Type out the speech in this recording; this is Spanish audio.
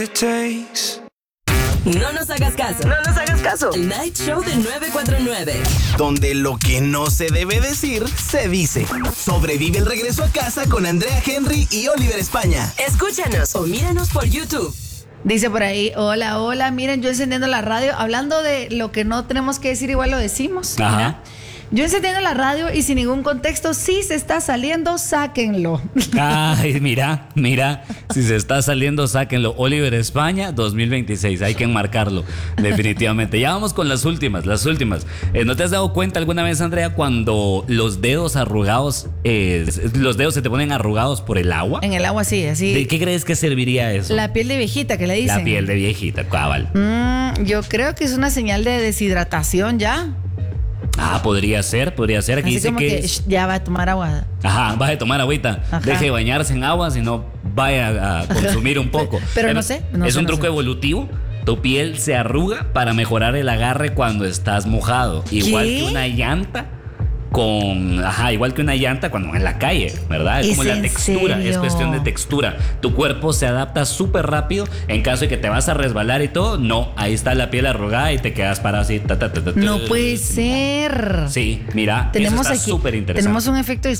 No nos hagas caso. No nos hagas caso. El Night Show de 949. Donde lo que no se debe decir, se dice. Sobrevive el regreso a casa con Andrea Henry y Oliver España. Escúchanos o míranos por YouTube. Dice por ahí, hola, miren, yo encendiendo la radio, hablando de lo que no tenemos que decir, igual lo decimos. Ajá. ¿Verdad? Yo encendiendo la radio y sin ningún contexto, si se está saliendo, sáquenlo. Ay, mira, si se está saliendo, sáquenlo. Oliver España 2026, hay que enmarcarlo, definitivamente. Ya vamos con las últimas. ¿No te has dado cuenta alguna vez, Andrea, cuando los dedos arrugados, los dedos se te ponen arrugados por el agua? En el agua, sí, así. ¿De qué crees que serviría eso? La piel de viejita, que le dicen. La piel de viejita, cabal. Yo creo que es una señal de deshidratación ya. Ah, podría ser. Aquí así dice como que ya va a tomar agua. Ajá, vas a tomar agüita. Ajá. Deje de bañarse en agua, si no vaya a consumir un poco. Pero no sé. Es un truco evolutivo. Tu piel se arruga para mejorar el agarre cuando estás mojado. Igual que una llanta cuando en la calle, ¿verdad? Es como la textura, serio? es cuestión de textura. Tu cuerpo se adapta súper rápido. En caso de que te vas a resbalar y todo, no, ahí está la piel arrugada y te quedas parado así. No puede ser. Sí, mira, Tenemos eso está aquí, súper interesante. tenemos un efecto